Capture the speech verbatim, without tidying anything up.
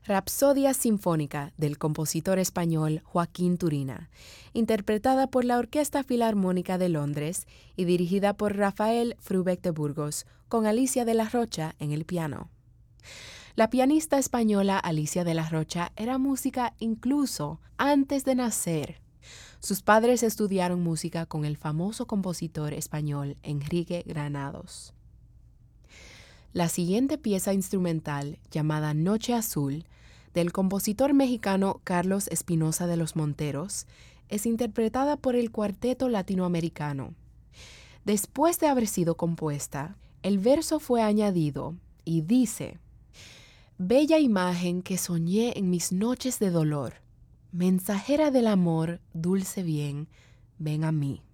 Rapsodia Sinfónica del compositor español Joaquín Turina, interpretada por la Orquesta Filarmónica de Londres y dirigida por Rafael Frubeck de Burgos, con Alicia de la Rocha en el piano. La pianista española Alicia de la Rocha era música incluso antes de nacer. Sus padres estudiaron música con el famoso compositor español Enrique Granados. La siguiente pieza instrumental, llamada Noche Azul, del compositor mexicano Carlos Espinosa de los Monteros, es interpretada por el Cuarteto Latinoamericano. Después de haber sido compuesta, el verso fue añadido y dice: Bella imagen que soñé en mis noches de dolor, mensajera del amor, dulce bien, ven a mí.